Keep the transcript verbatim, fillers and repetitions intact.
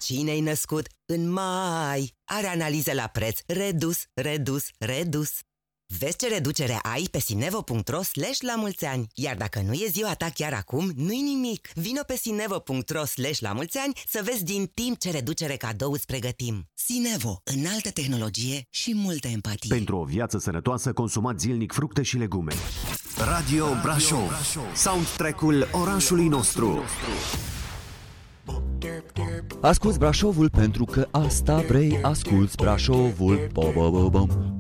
Cine-i născut în mai are analize la preț redus, redus, redus. Vezi ce reducere ai pe sinevo punct ro slash la mulți ani. Iar dacă nu e ziua ta chiar acum, nu-i nimic. Vino pe sinevo punct ro slash la mulți ani să vezi din timp ce reducere cadou îți pregătim. Sinevo, înaltă tehnologie și multă empatie. Pentru o viață sănătoasă, consumați zilnic fructe și legume. Radio Brașov, soundtrack-ul orașului nostru. Asculți Brașovul pentru că asta vrei, asculți Brașovul. Ba, ba, ba, bam.